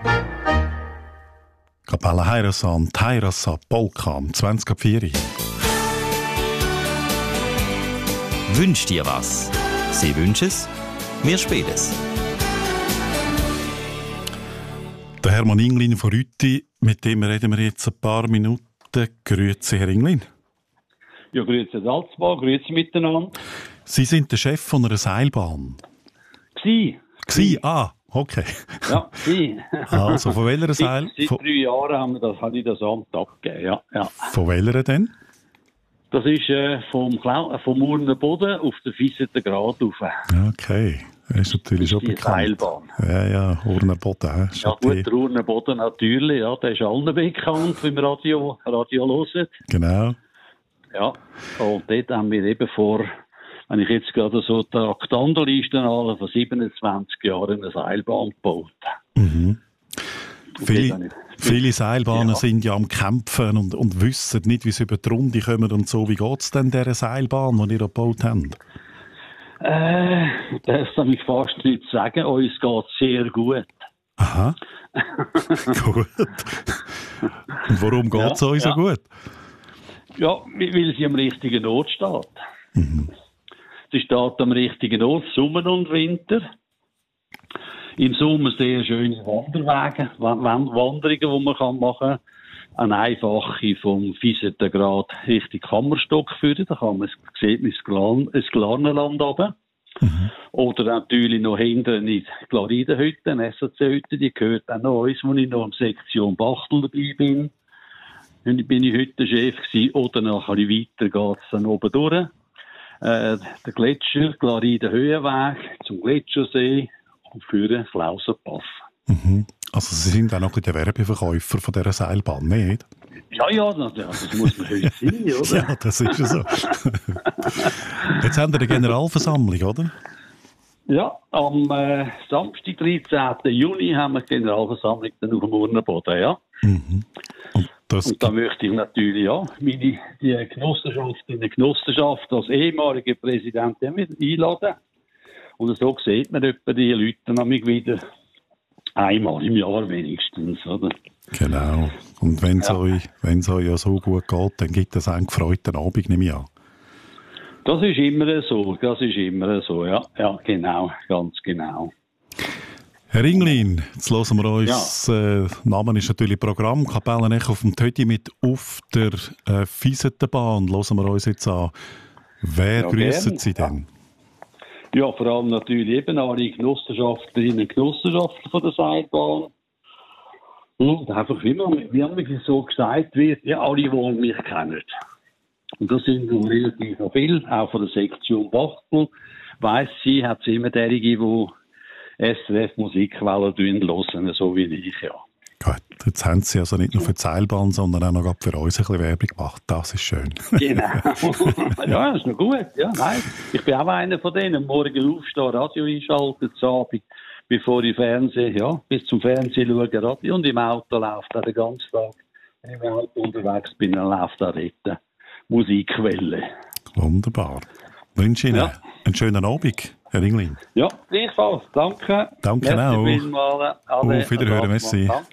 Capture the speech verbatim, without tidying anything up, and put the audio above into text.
Kapelle Heirasan, Heirasa, Polka, zwanzig ab vier. Wünsch dir was? Sie wünschen es, wir spielen es. Der Hermann Inglin von Rütti, mit dem reden wir jetzt ein paar Minuten. Grüezi, Herr Inglin. Ja, grüezi Salzburg, grüezi miteinander. Sie sind der Chef von einer Seilbahn. Gsi. Gsi, ah, okay. Ja, gsi. Also, von welcher Seil? Seit, seit drei Jahren haben wir das, habe ich das Amt abgegeben, ja. ja. Von welcher denn? Das ist äh, vom, Klau- vom Urner Boden auf den vierzehnten Grad rauf. Okay, das ist natürlich schon die bekannt. Seilbahn. Ja, ja, Urner Boden. Äh, Ja gut, der Urner Boden natürlich, ja, der ist allen bekannt, wenn wir Radio, Radio hören. Genau. Ja, und dort haben wir eben vor, wenn ich jetzt gerade so die Aktandenliste anhalte, vor siebenundzwanzig Jahren eine Seilbahn gebaut. Mhm. Viele, Viele, viele Seilbahnen ja. sind ja am Kämpfen und, und wissen nicht, wie sie über die Runde kommen und so. Wie geht es denn dieser Seilbahn, die ihr gebaut habt? Äh, das kann ich fast nicht sagen. Uns geht es sehr gut. Aha. Gut. Und warum geht es Ja, euch so ja. gut? Ja, weil sie am richtigen Ort steht. Mhm. Sie steht am richtigen Ort, Sommer und Winter. Im Sommer sehr schöne Wanderwege, Wa- Wa- Wanderungen, die man kann machen kann. Eine einfache vom vierzehnten Grad Richtung Kammerstock führen. Da kann man, sieht man das Glan- das Glarnerland runter. Mhm. Oder natürlich noch hinten in die Glaridenhütte, eine S A C-Hütte, die gehört auch noch uns, wo ich noch in Sektion Bachtel dabei bin. Und bin ich heute Chef gewesen. Oder noch ein bisschen weiter geht es dann oben durch. Äh, der Gletscher, Glariden Höhenweg zum Gletschersee und für den Klausenpass. Mhm. Also Sie sind auch noch der Werbeverkäufer von dieser Seilbahn, nicht? Ja, ja, das, das muss man heute sein, oder? Ja, das ist ja so. Jetzt haben wir eine Generalversammlung, oder? Ja, am äh, Samstag, dreizehnten Juni, haben wir die Generalversammlung dann auf dem Urnerboden, ja. Mhm. Und das Und da möchte ich natürlich, ja, meine die Genossenschaft in der Genossenschaft als ehemaliger Präsident einladen. Und so sieht man etwa die Leute nämlich wieder einmal im Jahr wenigstens, oder? Genau. Und wenn es Ja. euch, wenn's euch ja so gut geht, dann gibt es einen gefreuten Abend, nehme ich an. Das ist immer so, das ist immer so, ja. Ja, genau, ganz genau. Herr Inglin, jetzt hören wir uns, ja. äh, Name ist natürlich Programm, Kapellenecho auf dem Tötti mit auf der äh, Fiesentenbahn. Hören wir uns jetzt an. Wer Ja, grüßen gern. Sie denn? Ja, vor allem natürlich eben alle Genossenschaftlerinnen und Genossenschaftler von der Seilbahn. Und einfach, wie man, wie man so gesagt wird, ja, alle, die mich kennen. Und das sind noch relativ noch viele, auch von der Sektion Bachtel. Weiss sie, hat es immer derige, die S R F Musikwellen hören, so wie ich, ja. Gut, jetzt haben Sie also nicht nur für die Seilbahn, sondern auch noch für uns ein bisschen Werbung gemacht. Das ist schön. Genau. Ja, das ist noch gut. Ja, nein. Ich bin auch einer von denen. Morgen aufstehen, Radio einschalten, zu Abend, bevor ich Fernsehen, ja, bis zum Fernsehen schaue, Radio. Und im Auto läuft auch den ganzen Tag. Wenn ich im Auto unterwegs bin, dann läuft auch dort Musikquelle. Wunderbar. Ich wünsche Ihnen Ja. einen schönen Abend, Herr Inglin. Ja, gleichfalls. Danke. Danke Merci auch. vielmals. Ade. Auf Wiederhören, merci. Danke.